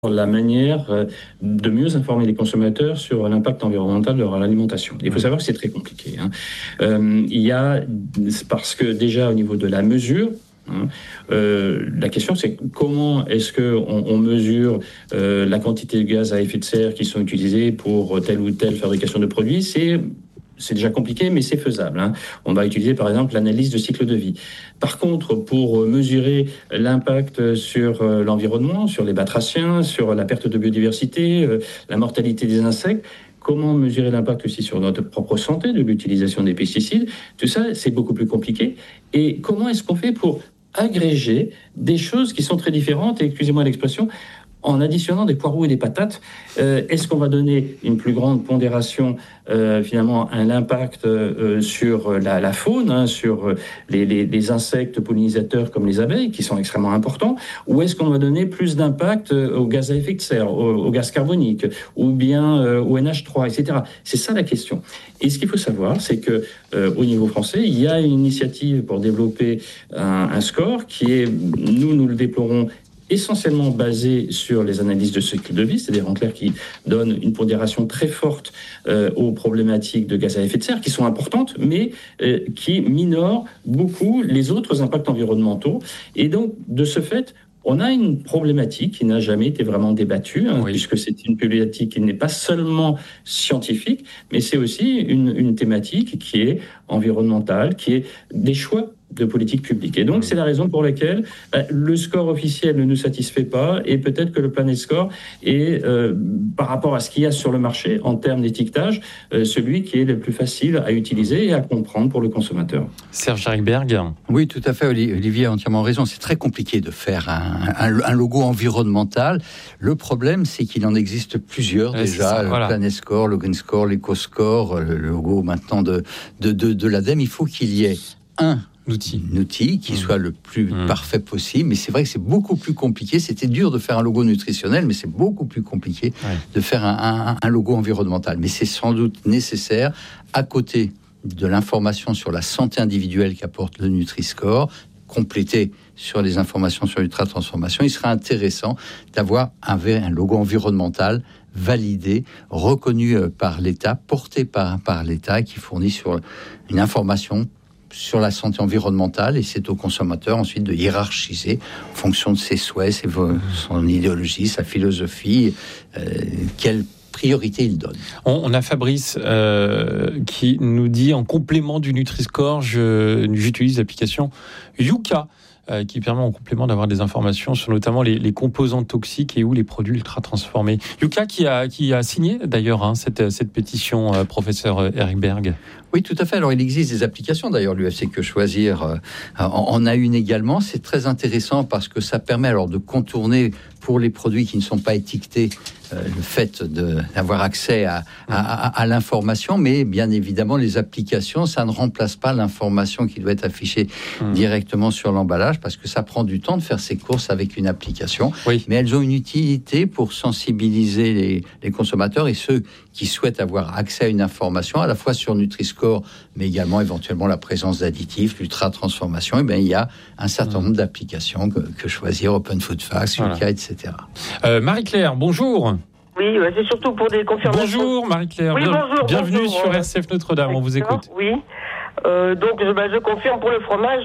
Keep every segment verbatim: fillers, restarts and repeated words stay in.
la manière de mieux informer les consommateurs sur l'impact environnemental de leur alimentation. Il faut savoir que c'est très compliqué. Hein. Euh, il y a, parce que déjà au niveau de la mesure, Hein. Euh, la question, c'est comment est-ce qu'on on mesure euh, la quantité de gaz à effet de serre qui sont utilisés pour telle ou telle fabrication de produits. C'est, c'est déjà compliqué, mais c'est faisable. Hein. On va utiliser, par exemple, l'analyse de cycle de vie. Par contre, pour mesurer l'impact sur euh, l'environnement, sur les batraciens, sur la perte de biodiversité, euh, la mortalité des insectes, comment mesurer l'impact aussi sur notre propre santé de l'utilisation des pesticides, tout ça, c'est beaucoup plus compliqué. Et comment est-ce qu'on fait pour agréger des choses qui sont très différentes, et excusez-moi l'expression, en additionnant des poireaux et des patates, euh, est-ce qu'on va donner une plus grande pondération, euh, finalement, un impact euh, sur la, la faune, hein, sur les, les, les insectes pollinisateurs comme les abeilles, qui sont extrêmement importants, ou est-ce qu'on va donner plus d'impact au gaz à effet de serre, au, au gaz carbonique, ou bien euh, au N H trois, et cetera. C'est ça la question. Et ce qu'il faut savoir, c'est que euh, au niveau français, il y a une initiative pour développer un, un score qui est, nous, nous le déplorons, essentiellement basé sur les analyses de cycle de vie, c'est-à-dire en clair qui donnent une pondération très forte euh, aux problématiques de gaz à effet de serre, qui sont importantes, mais euh, qui minorent beaucoup les autres impacts environnementaux. Et donc, de ce fait, on a une problématique qui n'a jamais été vraiment débattue, hein, oui. puisque c'est une problématique qui n'est pas seulement scientifique, mais c'est aussi une, une thématique qui est environnementale, qui est des choix de politique publique. Et donc, c'est la raison pour laquelle euh, le score officiel ne nous satisfait pas, et peut-être que le Planet Score est, euh, par rapport à ce qu'il y a sur le marché, en termes d'étiquetage, euh, celui qui est le plus facile à utiliser et à comprendre pour le consommateur. Serge Jaricberg. Oui, tout à fait, Olivier a entièrement raison. C'est très compliqué de faire un, un, un logo environnemental. Le problème, c'est qu'il en existe plusieurs ouais, déjà. Ça, voilà. Le Planet Score, le Green Score, l'Eco-Score, le logo maintenant de, de, de, de l'Ademe. Il faut qu'il y ait un Outil. Un outil qui mmh. soit le plus mmh. parfait possible, mais c'est vrai que c'est beaucoup plus compliqué. C'était dur de faire un logo nutritionnel, mais c'est beaucoup plus compliqué ouais. de faire un, un, un logo environnemental. Mais c'est sans doute nécessaire, à côté de l'information sur la santé individuelle qu'apporte le Nutri-Score, complété sur les informations sur l'ultra-transformation, il serait intéressant d'avoir un, un logo environnemental validé, reconnu par l'État, porté par, par l'État, qui fournit sur une information sur la santé environnementale, et c'est au consommateur ensuite de hiérarchiser en fonction de ses souhaits, ses, son idéologie, sa philosophie, euh, quelle priorité il donne. On, on a Fabrice euh, qui nous dit en complément du Nutri-Score, je, j'utilise l'application Yuka, euh, qui permet en complément d'avoir des informations sur notamment les, les composants toxiques et ou les produits ultra transformés. Yuka qui a, qui a signé d'ailleurs hein, cette, cette pétition, euh, professeur Eric Berg. Oui, tout à fait. Alors, il existe des applications. D'ailleurs, l'U F C Que Choisir euh, en a une également. C'est très intéressant parce que ça permet alors de contourner pour les produits qui ne sont pas étiquetés euh, le fait de, d'avoir accès à, à, à, à l'information. Mais bien évidemment, les applications, ça ne remplace pas l'information qui doit être affichée mmh. directement sur l'emballage parce que ça prend du temps de faire ses courses avec une application. Oui. Mais elles ont une utilité pour sensibiliser les, les consommateurs et ceux qui souhaitent avoir accès à une information, à la fois sur Nutri-Score, mais également éventuellement la présence d'additifs, l'ultra-transformation, et bien il y a un certain nombre d'applications que, que choisir, Open Food Facts, Yuka, voilà. et cetera. Euh, Marie-Claire, bonjour. Oui, c'est surtout pour des confirmations. Bonjour Marie-Claire, oui, bonjour, bienvenue bonjour. sur R C F Notre-Dame, on vous écoute. Oui, euh, donc ben, je confirme pour le fromage,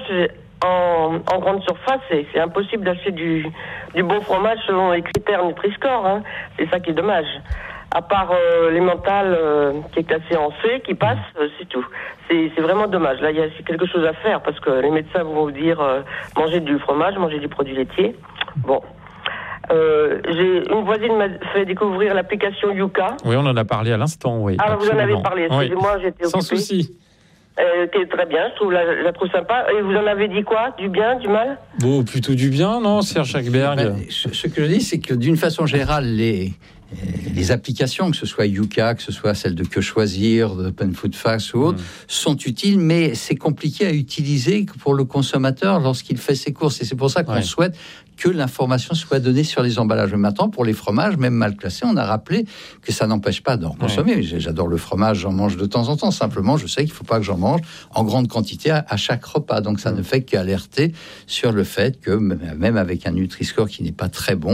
en, en grande surface, c'est, c'est impossible d'acheter du, du bon fromage selon les critères Nutri-Score, hein. C'est ça qui est dommage. À part euh, les mentales euh, qui est classé en C, qui passe, euh, c'est tout. C'est, c'est vraiment dommage. Là, il y a quelque chose à faire parce que les médecins vont vous dire euh, manger du fromage, manger du produit laitier. Bon. Euh, j'ai une voisine m'a fait découvrir l'application Yuka. Oui, on en a parlé à l'instant, oui. Ah, absolument. Vous en avez parlé. Excusez-moi, oui. j'étais occupée. Sans souci. Euh, qui est très bien, je trouve, la, je la trouve sympa. Et vous en avez dit quoi? Du bien, du mal? Bon, plutôt du bien, non, Serge Jaricberg? Ben, ce, ce que je dis, c'est que d'une façon générale, les, les applications, que ce soit Yuka, que ce soit celle de Que Choisir, de Open Food Facts ou autres, mmh. sont utiles, mais c'est compliqué à utiliser pour le consommateur lorsqu'il fait ses courses. Et c'est pour ça qu'on ouais. souhaite que l'information soit donnée sur les emballages. Mais maintenant, pour les fromages, même mal classés, on a rappelé que ça n'empêche pas d'en consommer. Ouais. J'adore le fromage, j'en mange de temps en temps. Simplement, je sais qu'il ne faut pas que j'en mange en grande quantité à, à chaque repas. Donc, ça mmh. ne fait qu'alerter sur le fait que, même avec un Nutri-Score qui n'est pas très bon,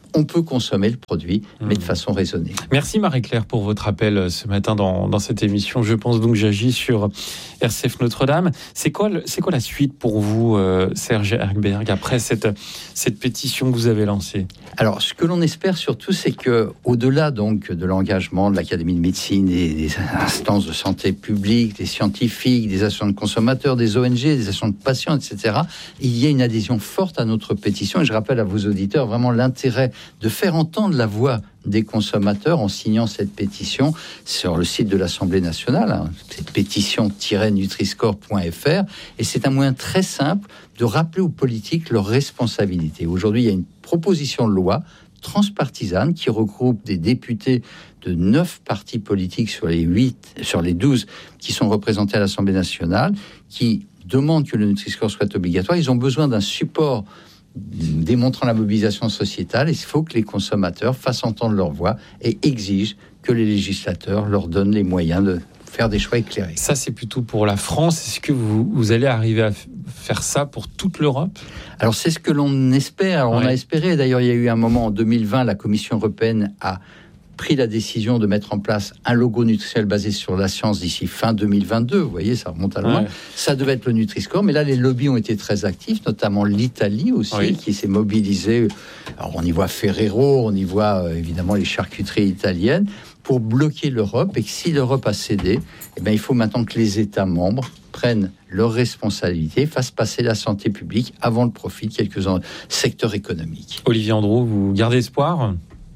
on peut consommer le produit, mais de façon raisonnée. Merci Marie-Claire pour votre appel ce matin dans, dans cette émission. Je pense donc j'agis sur R C F Notre-Dame. C'est quoi, le, c'est quoi la suite pour vous, euh, Serge Erkberg, après cette, cette pétition que vous avez lancée? Alors, ce que l'on espère surtout, c'est que, au-delà donc de l'engagement de l'Académie de médecine, des, des instances de santé publique, des scientifiques, des associations de consommateurs, des O N G, des associations de patients, et cetera, il y a une adhésion forte à notre pétition. Et je rappelle à vos auditeurs vraiment l'intérêt de faire entendre la voix des consommateurs en signant cette pétition sur le site de l'Assemblée nationale, hein, c'est pétition tiret nutriscore point f r, et c'est un moyen très simple de rappeler aux politiques leurs responsabilités. Aujourd'hui, il y a une proposition de loi transpartisane qui regroupe des députés de neuf partis politiques sur les huit, sur les douze qui sont représentés à l'Assemblée nationale, qui demandent que le Nutri-Score soit obligatoire. Ils ont besoin d'un support démontrant la mobilisation sociétale. Il faut que les consommateurs fassent entendre leur voix et exigent que les législateurs leur donnent les moyens de faire des choix éclairés. Ça, c'est plutôt pour la France. Est-ce que vous, vous allez arriver à f- faire ça pour toute l'Europe ? Alors, c'est ce que l'on espère. Alors, ouais. On a espéré. D'ailleurs, il y a eu un moment en deux mille vingt, la Commission européenne a pris la décision de mettre en place un logo nutritionnel basé sur la science d'ici fin deux mille vingt-deux. Vous voyez, ça remonte à loin. Ouais. Ça devait être le Nutri-Score, mais là, les lobbies ont été très actifs, notamment l'Italie aussi, oui. qui s'est mobilisée. Alors, on y voit Ferrero, on y voit euh, évidemment les charcuteries italiennes, pour bloquer l'Europe, et que si l'Europe a cédé, eh bien, il faut maintenant que les États membres prennent leurs responsabilités, fassent passer la santé publique avant le profit de quelques secteurs économiques. Olivier Andreau, vous gardez espoir ?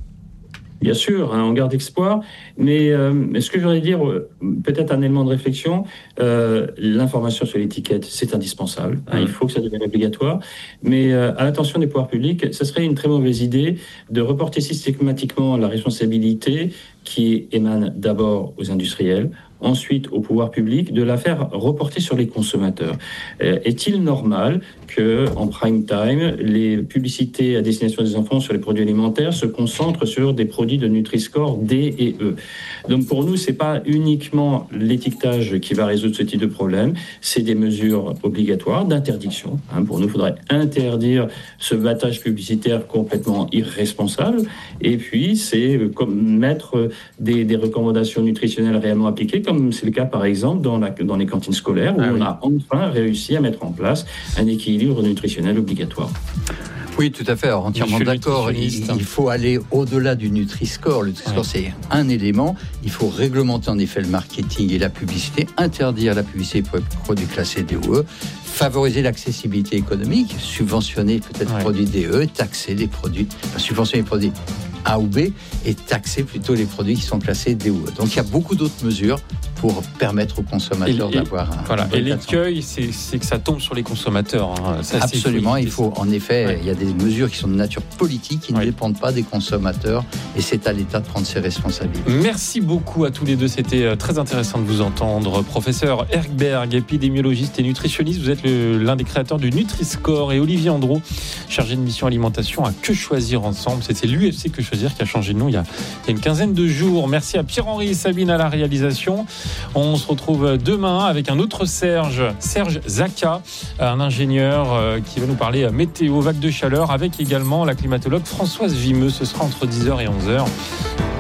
Bien sûr, hein, on garde espoir, mais euh, ce que je voudrais dire, euh, peut-être un élément de réflexion, euh, l'information sur l'étiquette, c'est indispensable, hein, mmh. il faut que ça devienne obligatoire, mais euh, à l'attention des pouvoirs publics, ce serait une très mauvaise idée de reporter systématiquement la responsabilité qui émane d'abord aux industriels, ensuite au pouvoir public, de la faire reporter sur les consommateurs. Euh, est-il normal que, en prime time, les publicités à destination des enfants sur les produits alimentaires se concentrent sur des produits de Nutri-Score D et E? Donc pour nous, c'est pas uniquement l'étiquetage qui va résoudre ce type de problème, c'est des mesures obligatoires d'interdiction. Hein, pour nous, il faudrait interdire ce battage publicitaire complètement irresponsable, et puis c'est comme mettre des, des recommandations nutritionnelles réellement appliquées, comme c'est le cas par exemple dans, la, dans les cantines scolaires, où ah oui. on a enfin réussi à mettre en place un équilibre nutritionnel obligatoire. Oui, tout à fait, alors, entièrement Monsieur d'accord. Il, il faut aller au-delà du Nutri-Score. Le Nutri-Score, ouais. c'est un élément. Il faut réglementer en effet le marketing et la publicité, interdire la publicité pour les produits classés D O E, favoriser l'accessibilité économique, subventionner peut-être ouais. les produits D E E, taxer les produits, enfin, subventionner les produits A ou B et taxer plutôt les produits qui sont classés D O E. Donc il y a beaucoup d'autres mesures pour permettre aux consommateurs et, d'avoir un voilà. Et l'écueil, c'est, c'est que ça tombe sur les consommateurs. Hein. Ça, Absolument, c'est il faut en effet, ouais. il y a des mesures qui sont de nature politique, qui ouais. ne dépendent pas des consommateurs, et c'est à l'État de prendre ses responsabilités. Merci beaucoup à tous les deux, c'était très intéressant de vous entendre. Professeur Erkberg, épidémiologiste et nutritionniste, vous êtes le, l'un des créateurs du Nutri-Score, et Olivier Andreau, chargé de mission alimentation à Que Choisir Ensemble. C'était l'U F C Que Choisir qui a changé de nom il y a, il y a une quinzaine de jours. Merci à Pierre-Henri et Sabine à la réalisation. On se retrouve demain avec un autre Serge, Serge Zaka, un ingénieur qui va nous parler météo, vague de chaleur, avec également la climatologue Françoise Vimeux. Ce sera entre dix heures et onze heures.